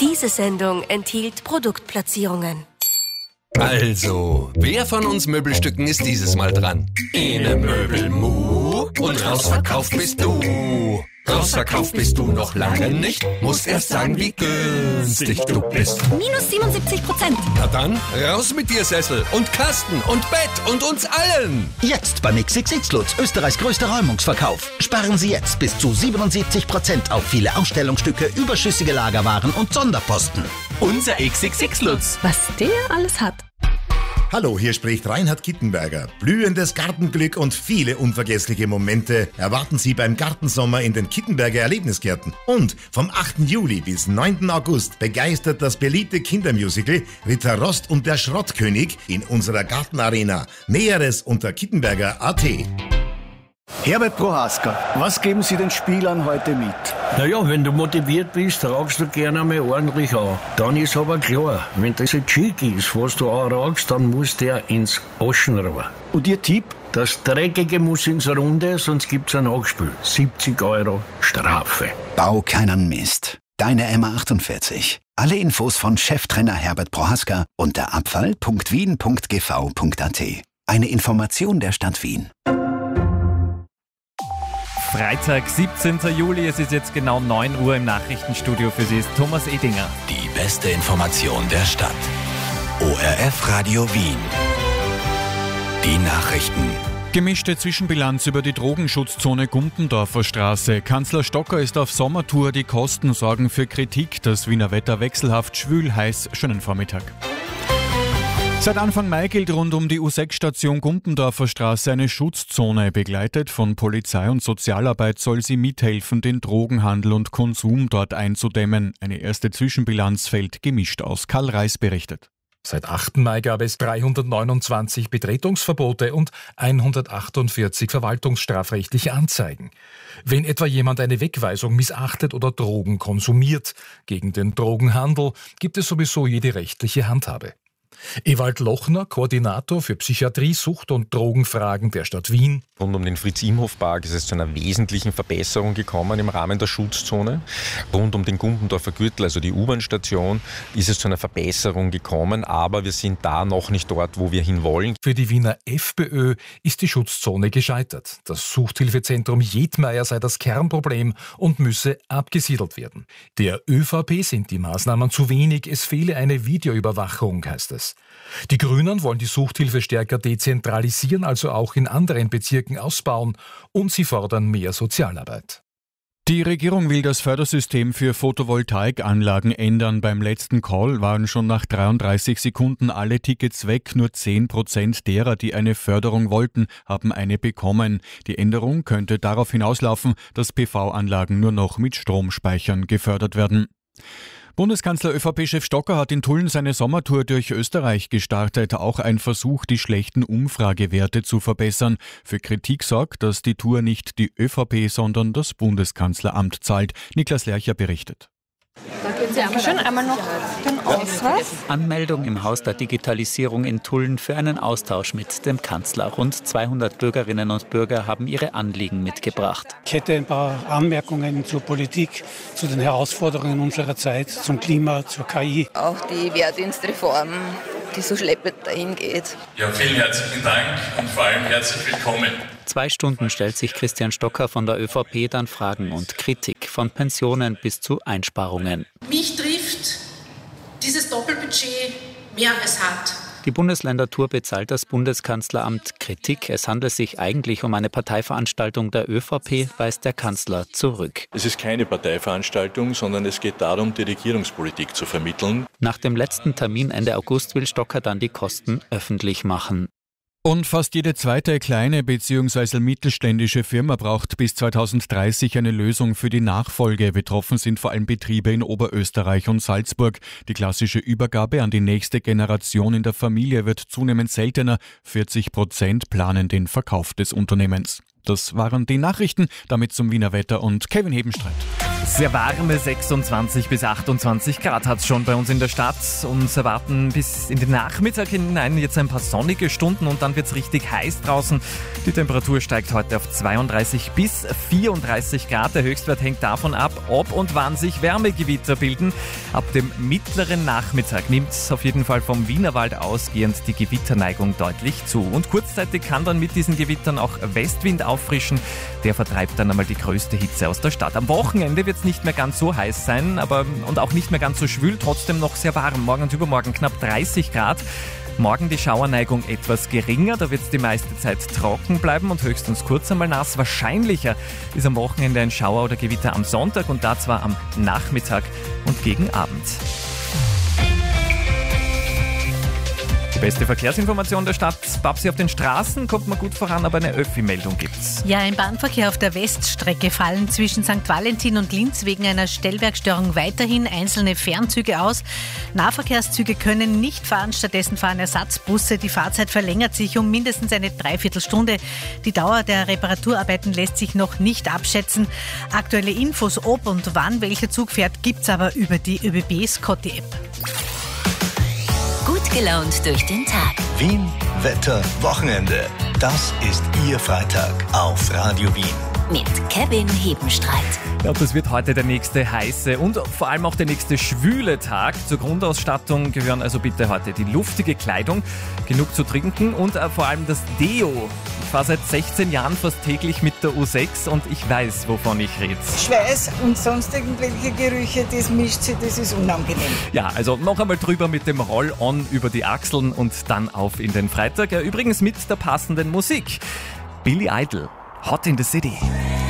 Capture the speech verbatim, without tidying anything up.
Diese Sendung enthielt Produktplatzierungen. Also, wer von uns Möbelstücken ist dieses Mal dran? Ene Möbelmu und rausverkauft bist du. Rausverkauft bist du noch lange nicht, musst erst sagen, wie günstig du bist. Minus siebenundsiebzig Prozent. Na dann, raus mit dir Sessel und Kasten und Bett und uns allen. Jetzt beim X X X Lutz, Österreichs größter Räumungsverkauf. Sparen Sie jetzt bis zu siebenundsiebzig Prozent auf viele Ausstellungsstücke, überschüssige Lagerwaren und Sonderposten. Unser X X X Lutz. Was der alles hat. Hallo, hier spricht Reinhard Kittenberger. Blühendes Gartenglück und viele unvergessliche Momente erwarten Sie beim Gartensommer in den Kittenberger Erlebnisgärten. Und vom achten Juli bis neunten August begeistert das beliebte Kindermusical Ritter Rost und der Schrottkönig in unserer Gartenarena. Näheres unter kittenberger punkt a t. Herbert Prohaska, was geben Sie den Spielern heute mit? Naja, wenn du motiviert bist, tragst du gerne einmal ordentlich an. Dann ist aber klar, wenn das ein Chick ist, was du anragst, dann muss der ins Aschenrohr. Und Ihr Tipp? Das Dreckige muss ins Runde, sonst gibt's ein Nachspiel. siebzig Euro Strafe. Bau keinen Mist. Deine M A achtundvierzig. Alle Infos von Cheftrainer Herbert Prohaska unter abfall punkt wien punkt g v punkt a t. Eine Information der Stadt Wien. Freitag, siebzehnten Juli, es ist jetzt genau neun Uhr im Nachrichtenstudio. Für Sie ist Thomas Edinger. Die beste Information der Stadt. O R F Radio Wien. Die Nachrichten. Gemischte Zwischenbilanz über die Drogenschutzzone Gumpendorfer Straße. Kanzler Stocker ist auf Sommertour. Die Kosten sorgen für Kritik. Das Wiener Wetter wechselhaft, schwül, heiß. Schönen Vormittag. Seit Anfang Mai gilt rund um die U sechs Station Gumpendorfer Straße eine Schutzzone. Begleitet von Polizei und Sozialarbeit soll sie mithelfen, den Drogenhandel und Konsum dort einzudämmen. Eine erste Zwischenbilanz fällt gemischt aus. Karl Reis berichtet. Seit achten Mai gab es dreihundertneunundzwanzig Betretungsverbote und hundertachtundvierzig verwaltungsstrafrechtliche Anzeigen. Wenn etwa jemand eine Wegweisung missachtet oder Drogen konsumiert, gegen den Drogenhandel gibt es sowieso jede rechtliche Handhabe. Ewald Lochner, Koordinator für Psychiatrie, Sucht- und Drogenfragen der Stadt Wien. Rund um den Fritz-Imhoff-Park ist es zu einer wesentlichen Verbesserung gekommen im Rahmen der Schutzzone. Rund um den Gumpendorfer Gürtel, also die U-Bahn-Station, ist es zu einer Verbesserung gekommen, aber wir sind da noch nicht dort, wo wir hinwollen. Für die Wiener FPÖ ist die Schutzzone gescheitert. Das Suchthilfezentrum Jedmeier sei das Kernproblem und müsse abgesiedelt werden. Der ÖVP sind die Maßnahmen zu wenig, es fehle eine Videoüberwachung, heißt es. Die Grünen wollen die Suchthilfe stärker dezentralisieren, also auch in anderen Bezirken ausbauen, und sie fordern mehr Sozialarbeit. Die Regierung will das Fördersystem für Photovoltaikanlagen ändern. Beim letzten Call waren schon nach dreiunddreißig Sekunden alle Tickets weg. Nur zehn Prozent derer, die eine Förderung wollten, haben eine bekommen. Die Änderung könnte darauf hinauslaufen, dass P V-Anlagen nur noch mit Stromspeichern gefördert werden. Bundeskanzler ÖVP-Chef Stocker hat in Tulln seine Sommertour durch Österreich gestartet. Auch ein Versuch, die schlechten Umfragewerte zu verbessern. Für Kritik sorgt, dass die Tour nicht die ÖVP, sondern das Bundeskanzleramt zahlt. Niklas Lercher berichtet. Dankeschön. Einmal noch den Ausweis. Anmeldung im Haus der Digitalisierung in Tulln für einen Austausch mit dem Kanzler. Rund zweihundert Bürgerinnen und Bürger haben ihre Anliegen mitgebracht. Ich hätte ein paar Anmerkungen zur Politik, zu den Herausforderungen unserer Zeit, zum Klima, zur K I. Auch die Wehrdienstreform, die so schleppend dahin geht. Ja, vielen herzlichen Dank und vor allem herzlich willkommen. Zwei Stunden stellt sich Christian Stocker von der ÖVP dann Fragen und Kritik, von Pensionen bis zu Einsparungen. Mich trifft dieses Doppelbudget mehr als hart. Die Bundesländertour bezahlt das Bundeskanzleramt. Kritik, es handelt sich eigentlich um eine Parteiveranstaltung der ÖVP, weist der Kanzler zurück. Es ist keine Parteiveranstaltung, sondern es geht darum, die Regierungspolitik zu vermitteln. Nach dem letzten Termin Ende August will Stocker dann die Kosten öffentlich machen. Und fast jede zweite kleine bzw. mittelständische Firma braucht bis zweitausenddreißig eine Lösung für die Nachfolge. Betroffen sind vor allem Betriebe in Oberösterreich und Salzburg. Die klassische Übergabe an die nächste Generation in der Familie wird zunehmend seltener. vierzig Prozent planen den Verkauf des Unternehmens. Das waren die Nachrichten. Damit zum Wiener Wetter und Kevin Hebenstreit. Sehr warme sechsundzwanzig bis achtundzwanzig Grad hat es schon bei uns in der Stadt. Uns erwarten bis in den Nachmittag hinein jetzt ein paar sonnige Stunden und dann wird es richtig heiß draußen. Die Temperatur steigt heute auf zweiunddreißig bis vierunddreißig Grad. Der Höchstwert hängt davon ab, ob und wann sich Wärmegewitter bilden. Ab dem mittleren Nachmittag nimmt auf jeden Fall vom Wienerwald ausgehend die Gewitterneigung deutlich zu. Und kurzzeitig kann dann mit diesen Gewittern auch Westwind auffrischen. Der vertreibt dann einmal die größte Hitze aus der Stadt. Am Wochenende wird es nicht mehr ganz so heiß sein, aber und auch nicht mehr ganz so schwül, trotzdem noch sehr warm. Morgen und übermorgen knapp dreißig Grad. Morgen die Schauerneigung etwas geringer, da wird es die meiste Zeit trocken bleiben und höchstens kurz einmal nass. Wahrscheinlicher ist am Wochenende ein Schauer oder Gewitter am Sonntag und da zwar am Nachmittag und gegen Abend. Die beste Verkehrsinformation der Stadt. Babsi, auf den Straßen kommt man gut voran, aber eine Öffi-Meldung gibt's. Ja, im Bahnverkehr auf der Weststrecke fallen zwischen Sankt Valentin und Linz wegen einer Stellwerkstörung weiterhin einzelne Fernzüge aus. Nahverkehrszüge können nicht fahren, stattdessen fahren Ersatzbusse. Die Fahrzeit verlängert sich um mindestens eine Dreiviertelstunde. Die Dauer der Reparaturarbeiten lässt sich noch nicht abschätzen. Aktuelle Infos, ob und wann welcher Zug fährt, gibt's aber über die ÖBB Scotty-App. Gut gelaunt durch den Tag. Wien, Wetter, Wochenende. Das ist Ihr Freitag auf Radio Wien. Mit Kevin Hebenstreit. Ja, das wird heute der nächste heiße und vor allem auch der nächste schwüle Tag. Zur Grundausstattung gehören also bitte heute die luftige Kleidung, genug zu trinken und äh, vor allem das Deo. Ich fahre seit sechzehn Jahren fast täglich mit der U sechs und ich weiß, wovon ich rede. Schweiß und sonst irgendwelche Gerüche, das mischt sich, das ist unangenehm. Ja, also noch einmal drüber mit dem Roll-On über die Achseln und dann auf in den Freitag. Ja, übrigens mit der passenden Musik. Billy Idol, Hot in the City.